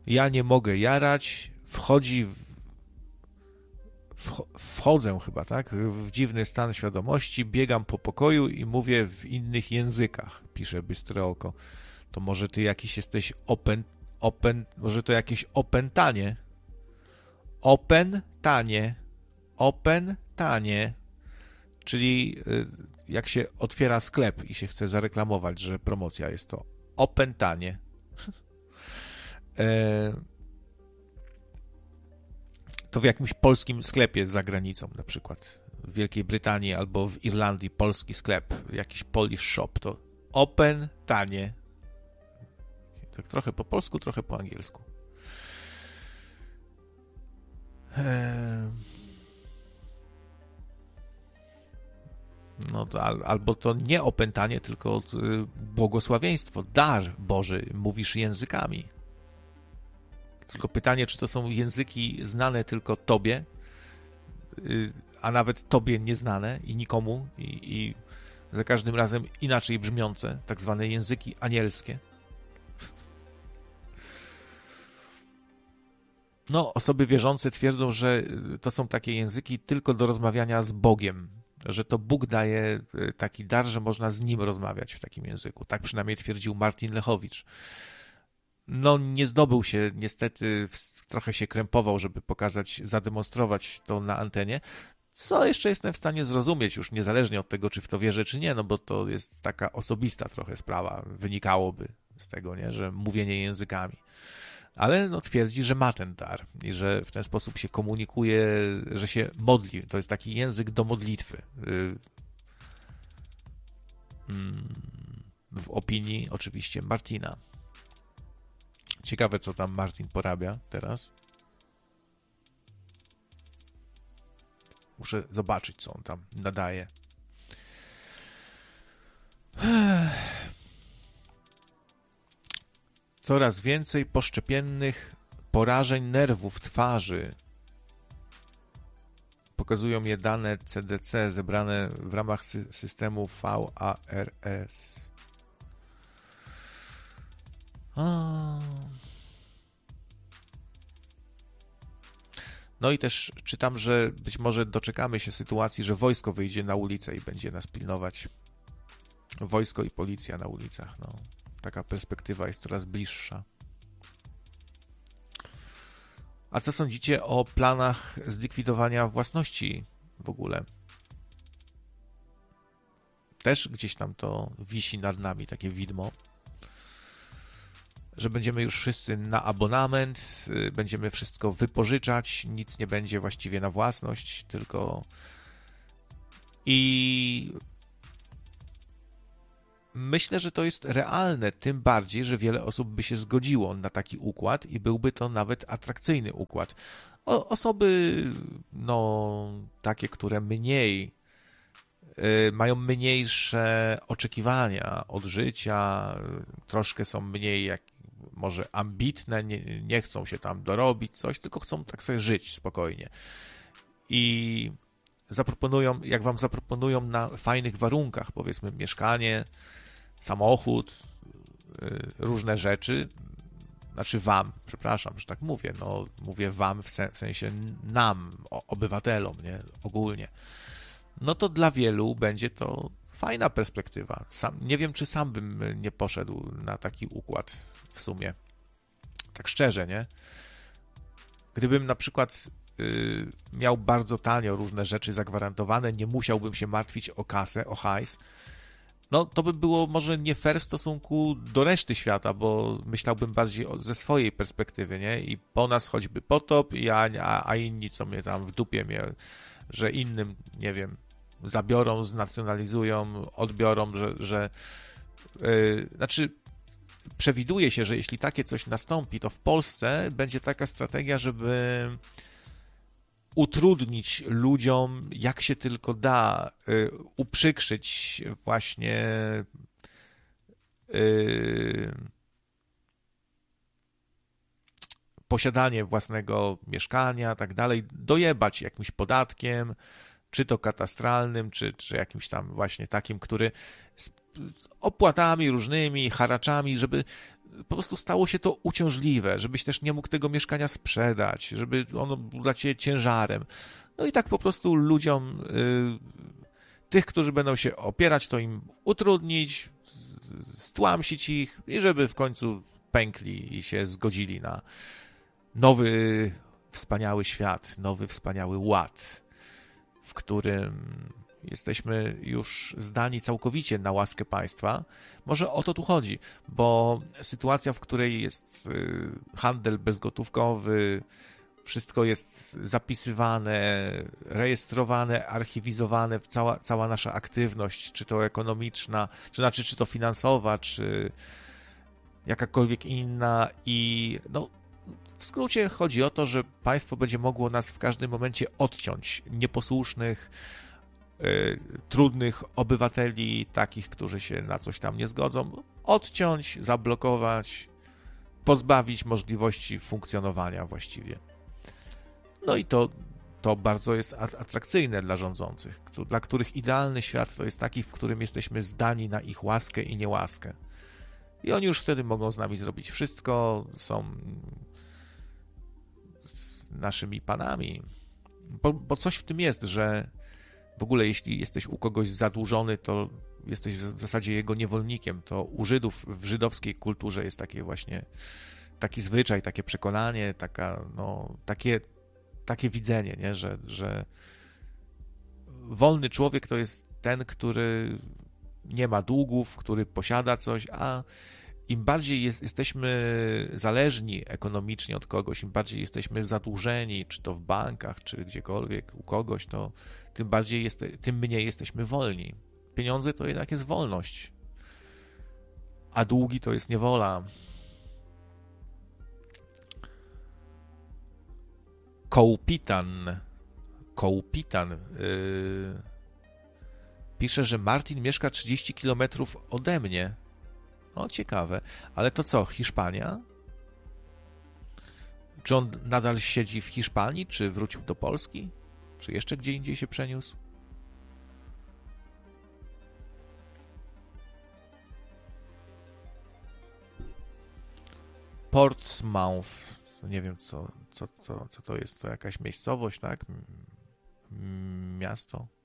Ja nie mogę jarać, wchodzę chyba, tak, w dziwny stan świadomości, biegam po pokoju i mówię w innych językach, pisze Bystre Oko. To może ty jakiś jesteś może to jakieś opętanie. Opętanie. Czyli jak się otwiera sklep i się chce zareklamować, że promocja jest to opętanie. To w jakimś polskim sklepie za granicą, na przykład w Wielkiej Brytanii albo w Irlandii polski sklep, jakiś Polish shop, to opętanie. Tak trochę po polsku, trochę po angielsku. No to albo to nie opętanie, tylko błogosławieństwo, dar Boży, mówisz językami. Tylko pytanie, czy to są języki znane tylko tobie, a nawet tobie nieznane i nikomu, i za każdym razem inaczej brzmiące, tak zwane języki anielskie. No, osoby wierzące twierdzą, że to są takie języki tylko do rozmawiania z Bogiem, że to Bóg daje taki dar, że można z Nim rozmawiać w takim języku. Tak przynajmniej twierdził Martin Lechowicz. No, nie zdobył się, niestety trochę się krępował, żeby pokazać, zademonstrować to na antenie, co jeszcze jestem w stanie zrozumieć, już niezależnie od tego, czy w to wierzę, czy nie, no bo to jest taka osobista trochę sprawa, wynikałoby z tego, nie, że mówienie językami. Ale no, twierdzi, że ma ten dar i że w ten sposób się komunikuje, że się modli. To jest taki język do modlitwy. W opinii oczywiście Martina. Ciekawe, co tam Martin porabia teraz. Muszę zobaczyć, co on tam nadaje. Coraz więcej poszczepiennych porażeń nerwów twarzy. Pokazują je dane CDC zebrane w ramach systemu VARS. No i też czytam, że być może doczekamy się sytuacji, że wojsko wyjdzie na ulicę i będzie nas pilnować. Wojsko i policja na ulicach, no. Taka perspektywa jest coraz bliższa. A co sądzicie o planach zlikwidowania własności w ogóle? Też gdzieś tam to wisi nad nami, takie widmo, że będziemy już wszyscy na abonament, będziemy wszystko wypożyczać, nic nie będzie właściwie na własność, tylko i myślę, że to jest realne, tym bardziej, że wiele osób by się zgodziło na taki układ i byłby to nawet atrakcyjny układ. Osoby, no, takie, które mają mniejsze oczekiwania od życia, troszkę są mniej może ambitne, nie chcą się tam dorobić coś, tylko chcą tak sobie żyć spokojnie. I zaproponują, jak wam zaproponują na fajnych warunkach, powiedzmy mieszkanie, samochód, różne rzeczy, znaczy wam, przepraszam, że tak mówię, no mówię wam w sensie nam, obywatelom, nie, ogólnie, no to dla wielu będzie to fajna perspektywa. Nie wiem, czy sam bym nie poszedł na taki układ w sumie. Tak szczerze, nie? Gdybym na przykład miał bardzo tanio różne rzeczy zagwarantowane, nie musiałbym się martwić o kasę, o hajs, no to by było może nie fair w stosunku do reszty świata, bo myślałbym bardziej ze swojej perspektywy, nie? I po nas choćby potop, a inni, co mnie tam w dupie, że innym, nie wiem, zabiorą, znacjonalizują, odbiorą, znaczy przewiduje się, że jeśli takie coś nastąpi, to w Polsce będzie taka strategia, żeby utrudnić ludziom, jak się tylko da, uprzykrzyć właśnie posiadanie własnego mieszkania, tak dalej, dojebać jakimś podatkiem, czy to katastralnym, czy jakimś tam właśnie takim, który z opłatami różnymi, haraczami, żeby po prostu stało się to uciążliwe, żebyś też nie mógł tego mieszkania sprzedać, żeby ono było dla ciebie ciężarem. No i tak po prostu ludziom, tych, którzy będą się opierać, to im utrudnić, stłamsić ich i żeby w końcu pękli i się zgodzili na nowy, wspaniały świat, nowy, wspaniały ład, w którym jesteśmy już zdani całkowicie na łaskę państwa. Może o to tu chodzi, bo sytuacja, w której jest handel bezgotówkowy, wszystko jest zapisywane, rejestrowane, archiwizowane, cała nasza aktywność, czy to ekonomiczna, czy to finansowa, czy jakakolwiek inna i no, w skrócie chodzi o to, że państwo będzie mogło nas w każdym momencie odciąć, nieposłusznych, trudnych obywateli, takich, którzy się na coś tam nie zgodzą, odciąć, zablokować, pozbawić możliwości funkcjonowania właściwie. No i to bardzo jest atrakcyjne dla rządzących, dla których idealny świat to jest taki, w którym jesteśmy zdani na ich łaskę i niełaskę. I oni już wtedy mogą z nami zrobić wszystko, są naszymi panami. Bo coś w tym jest, że w ogóle jeśli jesteś u kogoś zadłużony, to jesteś w zasadzie jego niewolnikiem. To u Żydów w żydowskiej kulturze jest takie właśnie taki zwyczaj, takie przekonanie, takie widzenie, nie? Że wolny człowiek to jest ten, który nie ma długów, który posiada coś, a im bardziej jesteśmy zależni ekonomicznie od kogoś, im bardziej jesteśmy zadłużeni, czy to w bankach, czy gdziekolwiek u kogoś, to tym mniej jesteśmy wolni. Pieniądze to jednak jest wolność, a długi to jest niewola. Kołpitan pisze, że Martin mieszka 30 km ode mnie. No, ciekawe. Ale to co, Hiszpania? Czy on nadal siedzi w Hiszpanii, czy wrócił do Polski? Czy jeszcze gdzie indziej się przeniósł? Portsmouth. Nie wiem, co to jest. To jakaś miejscowość, tak? Miasto?